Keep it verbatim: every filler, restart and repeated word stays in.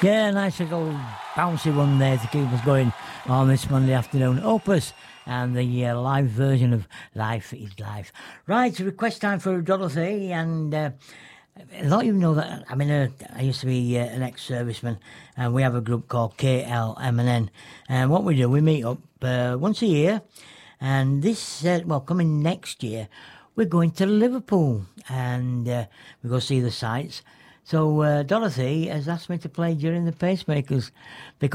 Yeah, nice little bouncy one there to keep us going on this Monday afternoon. Opus and the uh, live version of Life is Life. Right, request time for Dorothy, and uh, a lot of you know that I'm in a, I used to be uh, an ex-serviceman, and we have a group called K L M N N, and what we do, we meet up uh, once a year, and this, uh, well, coming next year, we're going to Liverpool, and uh, we go see the sights. So uh, Dorothy has asked me to play During the Pacemakers because